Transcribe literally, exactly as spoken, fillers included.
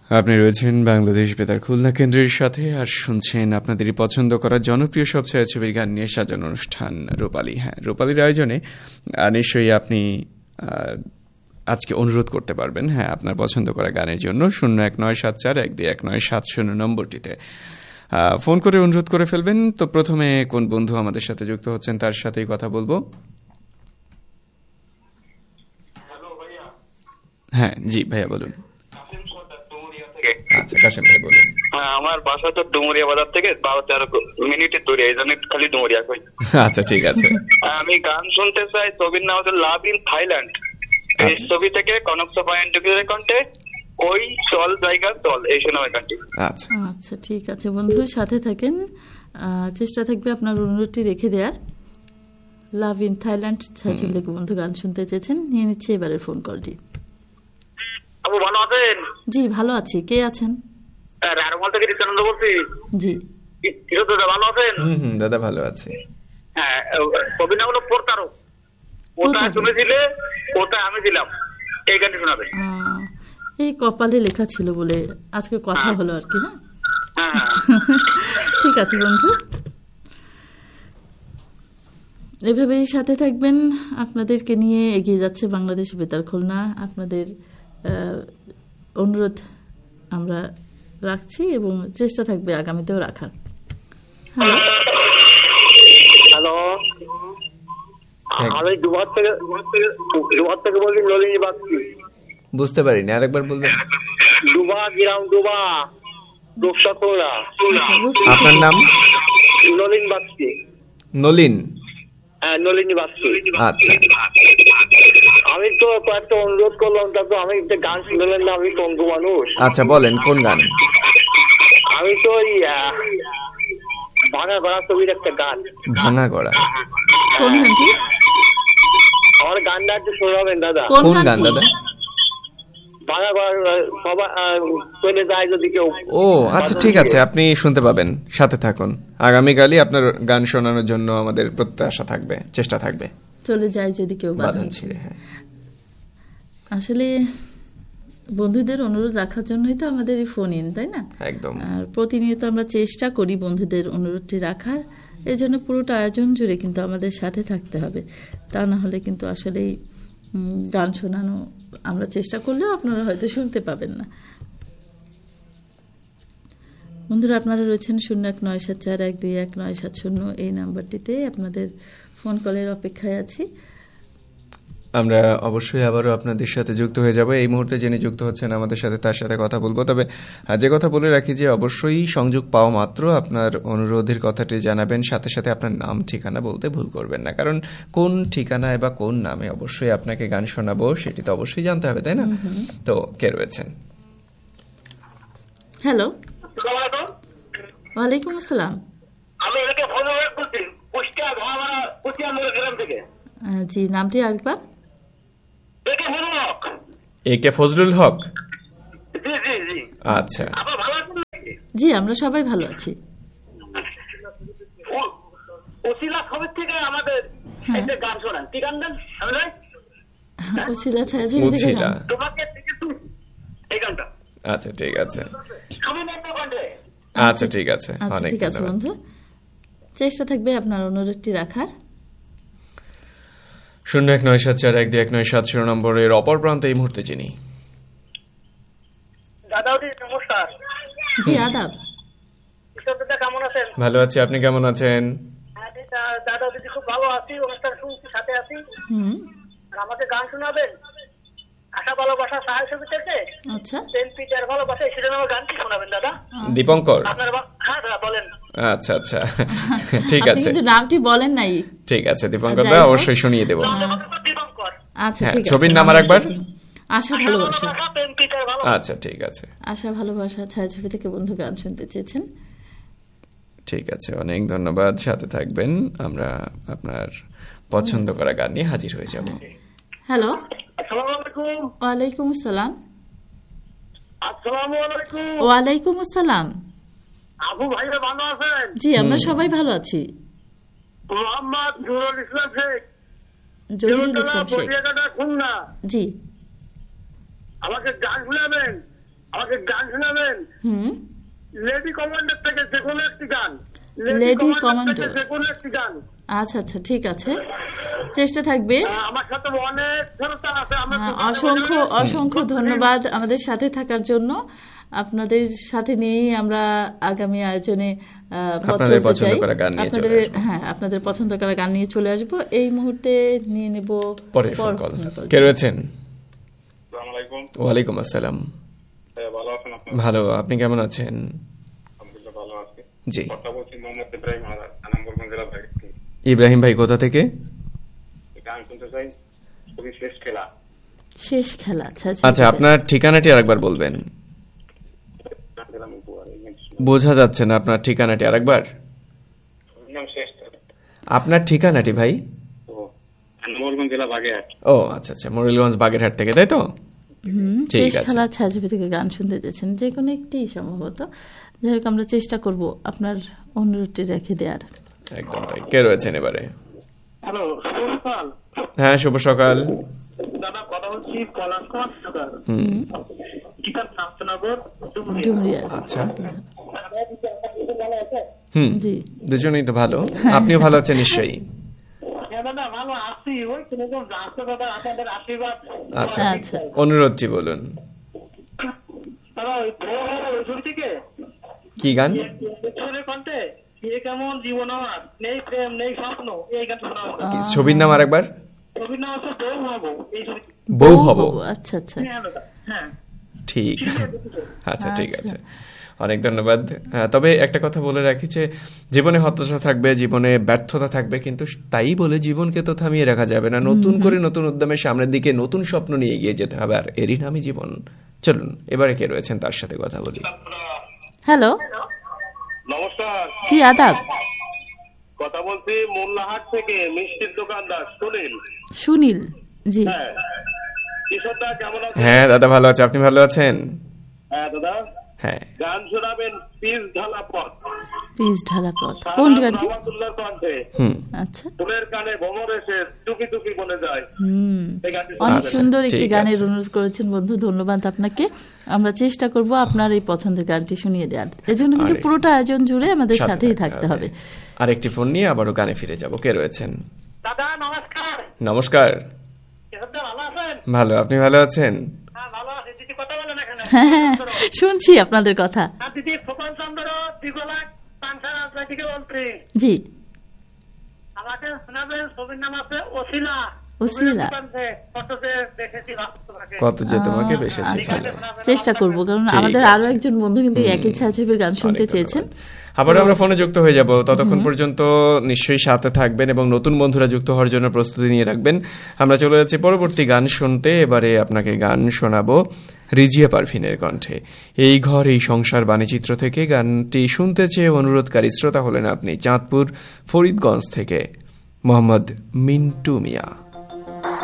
আপনি রয়েছেন বাংলাদেশ বেতার খুলনা কেন্দ্রের সাথে আর শুনছেন আপনাদেরই পছন্দ করা জনপ্রিয় সব ছায়াছবির গান নিয়ে সাজানো অনুষ্ঠান রূপালী। হ্যাঁ, রূপালীর আয়োজনে নিশ্চয়ই আপনি আজকে অনুরোধ করতে পারবেন হ্যাঁ আপনার পছন্দ করা গানের জন্য শূন্য এক নয় সাত চার এক দুই এক নয় সাত শূন্য নম্বরটিতে ফোন করে অনুরোধ করে ফেলবেন। তো প্রথমে কোন বন্ধু আমাদের সাথে যুক্ত হচ্ছেন তার সাথেই কথা বলবো। হ্যাঁ জি ভাইয়া বলুন। আচ্ছা কাশেম ভাই বলুন। হ্যাঁ, আমার বাসা তো ডুমুরিয়া বাজার থেকে বারো তেরো মিনিটের দূরে, এই জন্য খালি ডুমুরিয়া কই। আচ্ছা ঠিক আছে। আমি গান শুনতে চাই, ছবির নাম হচ্ছে লাভ ইন থাইল্যান্ড। এই ছবি থেকে কনক সোপা এন্ড কণ্ঠে ওই চল জায়গা চল এই শোনাবে গানটি। আচ্ছা আচ্ছা ঠিক আছে বন্ধু, সাথে থাকেন, চেষ্টা থাকবে আপনার অনুরোধটি রেখে দেওয়ার। লাভ ইন থাইল্যান্ড ছায়াছবি থেকে বন্ধু গান শুনতে চেয়েছেন, নিয়ে নিচ্ছে এবারের ফোন কলটি। আপু ভালো আছেন? জি ভালো আছি, কে আছেন? রারমাল থেকে রিতানন্দ বলছি। জি দাদা ভালো আছেন? হুম দাদা ভালো আছে। হ্যাঁ, ছবির নাম হলো প্রতারক। ওটা তুমি দিলে, ওটা আমি দিলাম, এই গানটি শোনাবে। এই কপালে লেখা ছিল বলে আজকে কথা হলো আর কি। না হ্যাঁ ঠিক আছে বন্ধু, এভাবেই সাথে থাকবেন। আপনাদেরকে নিয়ে এগিয়ে যাচ্ছে বাংলাদেশ বেতার খুলনা। আপনাদের অনুরোধ আমরা রাখছি এবং চেষ্টা থাকবে আগামীতেও রাখার। হ্যালো হ্যালো, আমি দুবার থেকে দুবার থেকে বলছি নলিনী বাগচি। বুঝতে পারিনি, আরেকবার বলবেন। ডুবা গ্রাম ডুবা রূপসা খোলা। আপনার নাম? নলিন বাগচি। নলিন? হ্যাঁ নলিনী বাগচি। আচ্ছা, আমি তো কয়েকটা অনুরোধ করলাম, তারপর আমি একটা গান শুনলেন না, আমি টঙ্গু মানুষ। আচ্ছা বলেন কোন গান? আমি তো ওই ভাঙা গড়া ছবির একটা গান। ভাঙা গড়া? কোন গানটি? আমার গানটা একটু শোনাবেন দাদা। কোন গান দাদা? ভাঙা গড়া সবাই চলে যায় যদি কেউ। ও আচ্ছা ঠিক আছে, আপনি শুনতে পাবেন, সাথে থাকুন। আগামীকালই আপনার গান শোনানোর জন্য আমাদের প্রত্যাশা থাকবে, চেষ্টা থাকবে। চলে যায় যদি কেউ বাঁধন ছিঁড়ে। হ্যাঁ, আসলে বন্ধুদের অনুরোধ রাখার জন্যই তো আমাদের এই ফোন ইন, তাই না? একদম। আর প্রতিনিয়ত আমরা চেষ্টা করি বন্ধুদের অনুরোধটি রাখার, এই জন্য পুরোটা আয়োজন জুড়ে কিন্তু আমাদের সাথে থাকতে হবে। তা না হলে কিন্তু আসলেই গান শোনানো আমরা চেষ্টা করলেও আপনারা হয়তো শুনতে পাবেন না। বন্ধুরা আপনারা রয়েছেন শূন্য এক নয় সাত চার এক দুই এক নয় সাত শূন্য এই নাম্বারটিতে, আপনাদের ফোন কলের অপেক্ষায় আছি। আমরা অবশ্যই আবারও আপনাদের সাথে যুক্ত হয়ে যাব। এই মুহূর্তে যিনি যুক্ত হচ্ছেন আমাদের সাথে তার সাথে কথা বলবো। তবে যে কথা বলে রাখি যে অবশ্যই সংযোগ পাওয়া মাত্র আপনার অনুরোধের কথাটি জানাবেন, সাথে সাথে আপনার নাম ঠিকানা বলতে ভুল করবেন না, কারণ কোন ঠিকানায় বা কোন নামে অবশ্যই আপনাকে গান শোনাবো সেটি তো অবশ্যই জানতে হবে, তাই না? তো কে রয়েছেন? হ্যালো, ওয়ালাইকুম আসসালাম। আমি এলাকে ফোন করছি, কুষ্টিয়া ধোয়ামারা কুষ্টিয়া গ্রাম থেকে। জি, নামটি আরেকবার? এ কে ফজলুল হক। জি জি জি। আচ্ছা জি, আমরা সবাই ভালো আছি। ওসিলা খবর থেকে আমাদের একটা গান শোনান, কি গান দেন? ওসিলা ছায়াছবি থেকে গান। তোমাকে এই গানটা। আচ্ছা ঠিক আছে, আমি নাম কণ্ঠে। আচ্ছা ঠিক আছে, আচ্ছা ঠিক আছে বন্ধু, চেষ্টা থাকবে আপনার অনুরোধটি রাখার। শূন্য এক নয় সাত চার এক দুই এক নয় সাত শূন্য নম্বরের অপর প্রান্তে এই মুহূর্তে যিনি। নমস্কার। জি আদাব। কেমন আছেন? ভালো আছি, আপনি কেমন আছেন? দাদা দিদি খুব ভালো আছি, অনুষ্ঠান শুনছি, সাথে আছি। হুম, আমাকে গান শোনাবেন আশা ভালোবাসা সাহায্য ছবি থেকে। আচ্ছা, পিটার ভালোবাসা এই সিনেমার গানটি শোনাবেন দাদা। দীপঙ্কর? আপনার হ্যাঁ দাদা বলেন। আচ্ছা আচ্ছা ঠিক আছে, কিন্তু নামটি বলেন নাই। ঠিক আছে দীপঙ্কর দা, অবশ্যই শুনিয়ে দেব। আচ্ছা ঠিক আছে, ছবির নাম আরেকবার? আশা ভালোবাসা। আচ্ছা ঠিক আছে, আশা ভালোবাসা ছায়াছবি থেকে বন্ধু গান শুনতে চেয়েছেন। ঠিক আছে, অনেক ধন্যবাদ, সাথে থাকবেন, আমরা আপনার পছন্দ করা গান নিয়ে হাজির হয়ে যাব। হ্যালো, আসসালামু আলাইকুম। ওয়ালাইকুম আসসালাম। আসসালামু আলাইকুম। ওয়ালাইকুম আসসালাম। আপু ভাইরা ভালো আছেন? জি আমরা সবাই ভালো আছি। মোহাম্মদ জহুরুল ইসলাম শেখ। জহুরুল ইসলাম শেখ, খুলনা। জি, আমাকে গান শোনাবেন আমাকে গান শোনাবেন। হুম, লেডি কমান্ডার থেকে যে কোনো একটি গান। লেডি কমান্ডার যে কোনো একটি গান। আচ্ছা আচ্ছা, ঠিক আছে, চেষ্টা থাকবে। আমার সাথে অনেক শ্রোতা আছে। হ্যাঁ, অসংখ্য অসংখ্য ধন্যবাদ আমাদের সাথে থাকার জন্য। আপনাদের সাথে নিয়েই আমরা আগামী আয়োজনে আপনাদের পছন্দ করা গান নিয়ে আপনাদের হ্যাঁ আপনাদের পছন্দ করা গান নিয়ে চলে আসবো। এই মুহূর্তে নিয়ে নেব পরের ফোন কল। কে রয়েছেন? ওয়ালাইকুম আসসালাম। ভালো, আপনি কেমন আছেন? জি, ইব্রাহিম ভাই কোথা থেকে? শেষ খেলা। আচ্ছা, আপনার ঠিকানাটি আরেকবার বলবেন। বোঝা যাচ্ছে না আপনার ঠিকানাটি আরেকবার। আপনার ঠিকানাটি ভাই? ও আচ্ছা আচ্ছা, মোরেলগঞ্জ বাগেরহাট থেকে, তাই তো? শেষ খেলা ছায়াছবি থেকে গান শুনতে যাচ্ছেন, যে কোনো একটি সম্ভবত। যাই হোক, আমরা চেষ্টা করব আপনার অনুরোধটি রেখে দেওয়ার। একদম তাই। কে রয়েছেন এবারে? হ্যালো, শুভ সকাল। হ্যাঁ, শুভ সকাল। দাদা, কথা বলছি পলাশ কুমার সরকার। হুম, ঠিকানা শান্তনগর, ডুমরিয়া। আচ্ছা, হুম, জি, দুজনেই তো ভালো। আপনিও ভালো আছেন নিশ্চয়ই? দাদা ভালো আছি, ওই কোনো রাস্তা দাদা আপনাদের আশীর্বাদ। আচ্ছা আচ্ছা, অনুরোধটি বলুন। দাদা ওই ওই ছবি থেকে কি গান? কণ্ঠে কেমন জীবন আমার, নেই প্রেম নেই স্বপ্ন, এই গান শোনা। ছবির নাম আরেকবার? ছবির নাম হচ্ছে বউ হবো। এই ছবি বউ হব। আচ্ছা আচ্ছা, হ্যাঁ ঠিক। আচ্ছা ঠিক আছে, অনেক ধন্যবাদ। তবে একটা কথা বলে রাখি যে জীবনে হতাশা থাকবে, জীবনে ব্যর্থতা থাকবে, কিন্তু তাই বলে জীবনকে তো থামিয়ে রাখা যাবে না। নতুন করে নতুন উদ্যমে সামনের দিকে নতুন স্বপ্ন নিয়ে এগিয়ে যেতে হবে, আর এরই নামই জীবন। চলুন এবারে কে রয়েছেন তার সাথে কথা বলি। হ্যালো, নমস্কার। জি আদাব। কথা বলছি মোল্লাহাট থেকে, মিষ্টির দোকানদার সুনীল। সুনীল জি। হ্যাঁ, কিশোরদা কেমন আছেন? হ্যাঁ দাদা, ভালো আছে। আপনি ভালো আছেন? হ্যাঁ দাদা, হ্যাঁ, গান শোনাবেন পিস ঢালা পথ। পিস ঢালা পথ কোন গানটি? রহমাতুল্লাহর কণ্ঠে। হুম, আচ্ছা, ফুলের কানে ভ্রমর এসে টুকি টুকি বলে যায়। হুম, এই গানটি অনেক আচ্ছা, সুন্দর একটি ঠিক গানের আছে। অনুরোধ করেছেন বন্ধু, ধন্যবাদ আপনাকে। আমরা চেষ্টা করব আপনার এই পছন্দের গানটি শুনিয়ে দেওয়ার। এজন্য কিন্তু আরে, পুরোটা আয়োজন জুড়ে আমাদের সাথে সাথেই থাকতে থাকতে হবে। আরেকটি ফোন নিয়ে আবারও গানে ফিরে যাব। কে রয়েছেন? দাদা নমস্কার। নমস্কার। কিশোরদা ভালো আছেন? ভালো, আপনি ভালো আছেন? হ্যাঁ ভালো আছি। দিদি কথা বলেন এখানে। হ্যাঁ হ্যাঁ, শুনছি আপনাদের কথা। আর দিদি ফুকন চন্দ্র দিগলা পানসার রাজনীতিকে মন্ত্রী। জি, আমাকে শোনাবেন, ছবির নাম আছে ওসিলা। ওসিলা। দেখেছি কত যে তোমাকে বেসেছি। চেষ্টা করব, কারণ ঠিক আমাদের আছে। আরো একজন বন্ধু কিন্তু একই ছায়াছবির গান শুনতে অনেক চেয়েছেন। আবার আমরা ফোনে যুক্ত হয়ে যাব। ততক্ষণ পর্যন্ত নিশ্চয়ই সাথে থাকবেন এবং নতুন বন্ধুরা যুক্ত হওয়ার জন্য প্রস্তুতি নিয়ে রাখবেন। আমরা চলে যাচ্ছি পরবর্তী গান শুনতে। এবারে আপনাকে গান শোনাবো রিজিয়া পারভিনের কণ্ঠে। এই ঘর এই সংসার বাণীচিত্র থেকে গানটি শুনতে চেয়ে অনুরোধকারী শ্রোতা হলেন আপনি চাঁদপুর ফরিদগঞ্জ থেকে মোহাম্মদ মিন্টু মিয়া।